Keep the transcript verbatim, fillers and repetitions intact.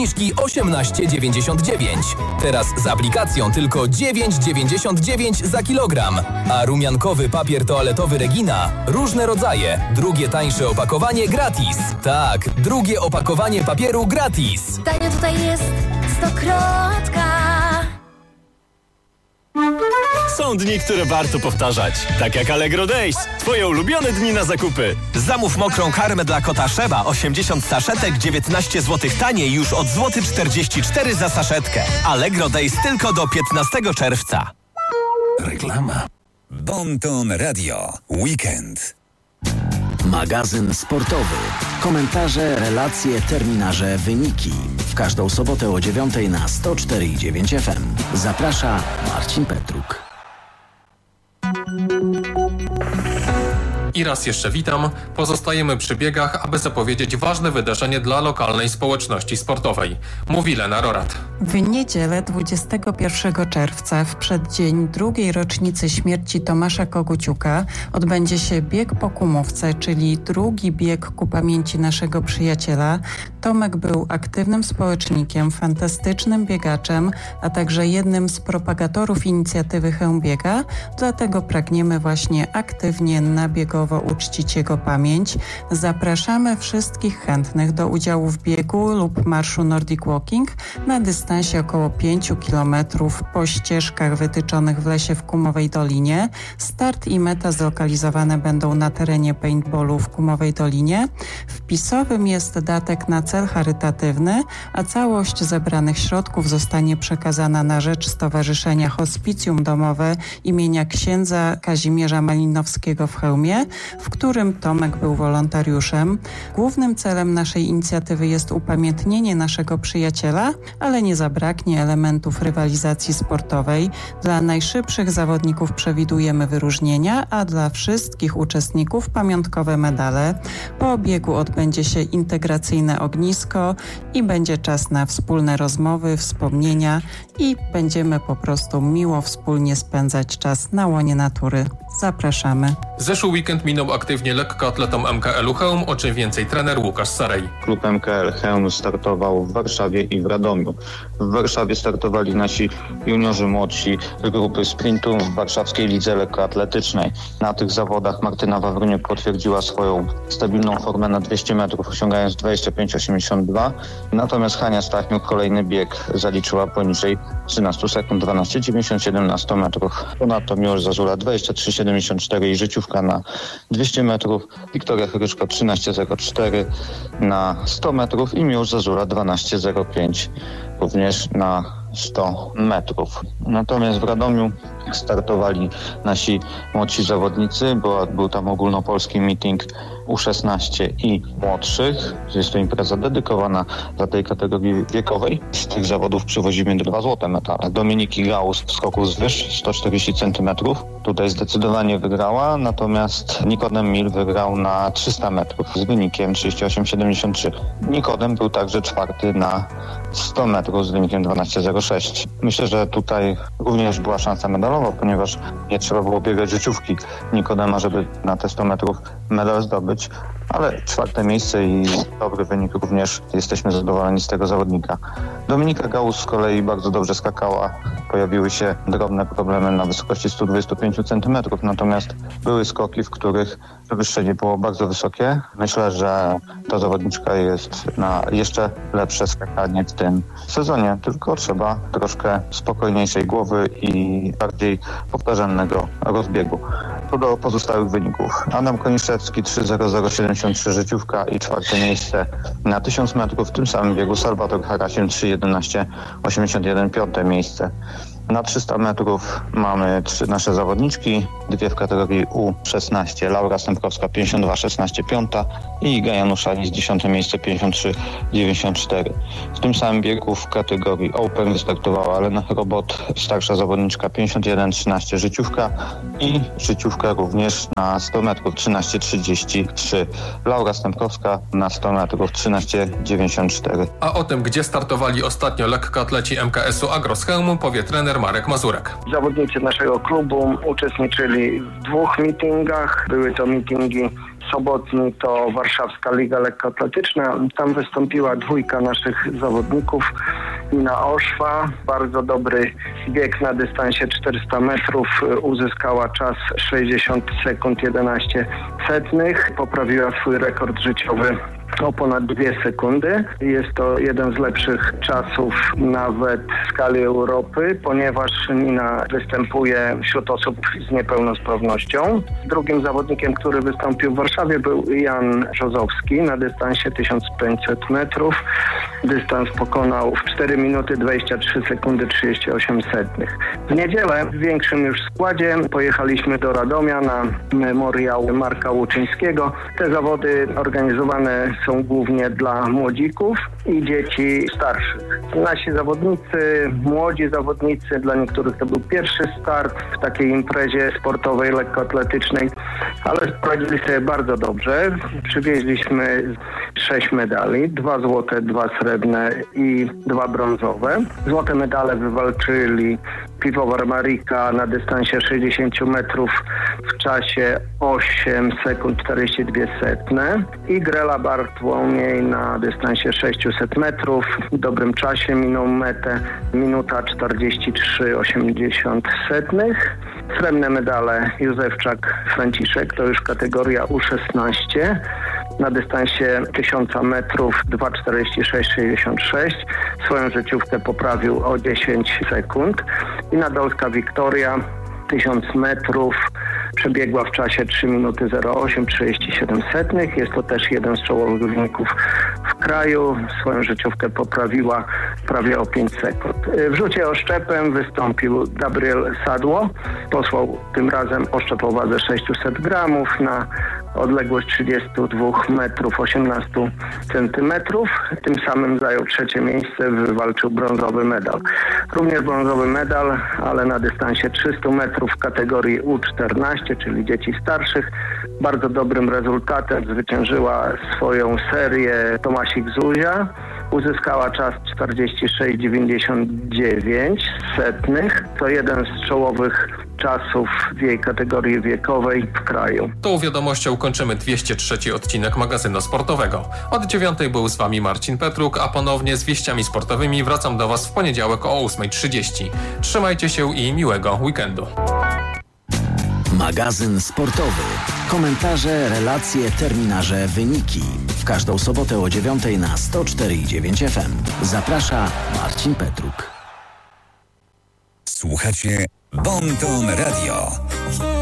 Zniżki osiemnaście dziewięćdziesiąt dziewięć. Teraz z aplikacją tylko dziewięć dziewięćdziesiąt dziewięć za kilogram. A rumiankowy papier toaletowy Regina, różne rodzaje, drugie tańsze opakowanie gratis. Tak, drugie opakowanie papieru gratis. Tanio tutaj jest Stokrotka. Są dni, które warto powtarzać. Tak jak Allegro Days. Twoje ulubione dni na zakupy. Zamów mokrą karmę dla kota Sheba osiemdziesiąt saszetek, dziewiętnaście złotych taniej już od złoty czterdzieści cztery za saszetkę. Allegro Days tylko do piętnastego czerwca. Reklama. Bon Ton Radio. Weekend. Magazyn sportowy. Komentarze, relacje, terminarze, wyniki. W każdą sobotę o dziewiątej na sto cztery i dziewięć F M. Zaprasza Marcin Petruk. I raz jeszcze witam. Pozostajemy przy biegach, aby zapowiedzieć ważne wydarzenie dla lokalnej społeczności sportowej. Mówi Lena Rorat. W niedzielę dwudziestego pierwszego czerwca, w przeddzień drugiej rocznicy śmierci Tomasza Koguciuka, odbędzie się bieg po Kumówce, czyli drugi bieg ku pamięci naszego przyjaciela. Tomek był aktywnym społecznikiem, fantastycznym biegaczem, a także jednym z propagatorów inicjatywy Chełm Biega, dlatego pragniemy właśnie aktywnie na biegowo uczcić jego pamięć. Zapraszamy wszystkich chętnych do udziału w biegu lub marszu Nordic Walking na dystansie około pięciu kilometrów po ścieżkach wytyczonych w lesie w Kumowej Dolinie. Start i meta zlokalizowane będą na terenie paintballu w Kumowej Dolinie. Wpisowym jest datek na cel charytatywny, a całość zebranych środków zostanie przekazana na rzecz Stowarzyszenia Hospicjum Domowe imienia księdza Kazimierza Malinowskiego w Chełmie, w którym Tomek był wolontariuszem. Głównym celem naszej inicjatywy jest upamiętnienie naszego przyjaciela, ale nie zabraknie elementów rywalizacji sportowej. Dla najszybszych zawodników przewidujemy wyróżnienia, a dla wszystkich uczestników pamiątkowe medale. Po biegu odbędzie się integracyjne ognisko i będzie czas na wspólne rozmowy, wspomnienia i będziemy po prostu miło wspólnie spędzać czas na łonie natury. Zapraszamy. Zeszły weekend minął aktywnie lekkoatletom M K L-u Chełm, o czym więcej trener Łukasz Sarej. Klub M K L Chełm startował w Warszawie i w Radomiu. W Warszawie startowali nasi juniorzy młodsi z grupy sprintu w warszawskiej lidze lekkoatletycznej. Na tych zawodach Martyna Wawryniuk potwierdziła swoją stabilną formę na dwieście metrów, osiągając dwadzieścia pięć osiemdziesiąt dwa. Natomiast Hania Stachniuk kolejny bieg zaliczyła poniżej trzynaście sekund, dwanaście dziewięćdziesiąt siedem na sto metrów. Ponadto Miłosz Zazula dwadzieścia trzy siedemdziesiąt cztery i życiówka na dwieście metrów. Wiktoria Chryczko trzynaście zero cztery na sto metrów i Miłosz Zazula dwanaście zero pięć również na sto metrów. Natomiast w Radomiu startowali nasi młodsi zawodnicy, bo był tam ogólnopolski meeting U szesnaście i młodszych. Jest to impreza dedykowana dla tej kategorii wiekowej. Z tych zawodów przywozimy dwa złote medale. Dominiki Gauss w skoku z wyż sto czterdzieści centymetrów. Tutaj zdecydowanie wygrała, natomiast Nikodem Mil wygrał na trzysta metrów z wynikiem trzydzieści osiem siedemdziesiąt trzy. Nikodem był także czwarty na sto metrów z wynikiem dwanaście zero sześć. Myślę, że tutaj również była szansa medalowa, ponieważ nie trzeba było biegać życiówki Nikodema, żeby na te sto metrów medal zdobyć, ale czwarte miejsce i dobry wynik również. Jesteśmy zadowoleni z tego zawodnika. Dominika Gauss z kolei bardzo dobrze skakała. Pojawiły się drobne problemy na wysokości sto dwadzieścia pięć centymetrów, natomiast były skoki, w których wywyższenie było bardzo wysokie. Myślę, że ta zawodniczka jest na jeszcze lepsze skakanie w tym sezonie, tylko trzeba troszkę spokojniejszej głowy i bardziej powtarzalnego rozbiegu. Co do pozostałych wyników. Adam Koniszewski trzy zero zero siedemdziesiąt trzy życiówka i czwarte miejsce na tysiąc metrów. W tym samym biegu Salwator Harasim trzy jedenaście osiemdziesiąt jeden piąte miejsce. Na trzysta metrów mamy trzy nasze zawodniczki, dwie w kategorii U szesnaście, Laura Stępkowska pięćdziesiąt dwa szesnaście piąta i Iga Januszanis dziesiąte miejsce pięćdziesiąt trzy dziewięćdziesiąt cztery. W tym samym biegu w kategorii Open wystartowała Lena Robot, starsza zawodniczka pięćdziesiąt jeden trzynaście życiówka i życiówka również na sto metrów trzynaście trzydzieści trzy. Laura Stępkowska na sto metrów trzynaście dziewięćdziesiąt cztery. A o tym, gdzie startowali ostatnio lekkoatleci M K S-u Agro z Chełmu, powie trener Marek Mazurek. Zawodnicy naszego klubu uczestniczyli w dwóch meetingach. Były to meetingi sobotni to Warszawska Liga Lekkoatletyczna. Tam wystąpiła dwójka naszych zawodników. Nina Oszwa, bardzo dobry bieg na dystansie czterysta metrów, uzyskała czas sześćdziesiąt sekund jedenaście setnych, poprawiła swój rekord życiowy o ponad dwie sekundy. Jest to jeden z lepszych czasów nawet w skali Europy, ponieważ Nina występuje wśród osób z niepełnosprawnością. Drugim zawodnikiem, który wystąpił w Warszawie, był Jan Brzozowski na dystansie tysiąc pięćset metrów. Dystans pokonał w cztery minuty dwadzieścia trzy sekundy trzydzieści osiem setnych. W niedzielę w większym już składzie pojechaliśmy do Radomia na memoriał Marka Łuczyńskiego. Te zawody organizowane są głównie dla młodzików i dzieci starszych. Nasi zawodnicy, młodzi zawodnicy, dla niektórych to był pierwszy start w takiej imprezie sportowej, lekkoatletycznej, ale poradzili sobie bardzo dobrze. Przywieźliśmy sześć medali, dwa złote, dwa srebrne i dwa brązowe. Złote medale wywalczyli Piwowar Marika na dystansie sześćdziesiąt metrów w czasie osiem sekund czterdzieści dwie setne i Grela Bartłomiej na dystansie sześćset metrów w dobrym czasie minął metę minuta czterdzieści trzy osiemdziesiąt setnych. Srebrne medale Józefczak Franciszek, to już kategoria U szesnaście. Na dystansie tysiąc metrów dwa czterdzieści sześć sześćdziesiąt sześć. Swoją życiówkę poprawił o dziesięć sekund. I Nadolska Wiktoria tysiąc metrów przebiegła w czasie trzy minuty zero osiem trzydzieści siedem setnych. Jest to też jeden z czołowych wyników w kraju. Swoją życiówkę poprawiła prawie o pięć sekund. W rzucie oszczepem wystąpił Gabriel Sadło. Posłał tym razem oszczep o wadze sześćset gramów na odległość trzydzieści dwa metrów osiemnaście centymetrów. Tym samym zajął trzecie miejsce, wywalczył brązowy medal. Również brązowy medal, ale na dystansie trzysta metrów w kategorii U czternaście, czyli dzieci starszych. Bardzo dobrym rezultatem zwyciężyła swoją serię Tomasik Zuzia. Uzyskała czas czterdzieści sześć dziewięćdziesiąt dziewięć setnych. To jeden z czołowych czasów w jej kategorii wiekowej w kraju. Tą wiadomością kończymy dwieście trzeci odcinek magazynu sportowego. Od dziewiątej był z Wami Marcin Petruk, a ponownie z wieściami sportowymi wracam do Was w poniedziałek o ósma trzydzieści. Trzymajcie się i miłego weekendu. Magazyn sportowy. Komentarze, relacje, terminarze, wyniki. W każdą sobotę o dziewiątej na sto cztery i dziewięć F M. Zaprasza Marcin Petruk. Słuchacie Bon Ton Radio.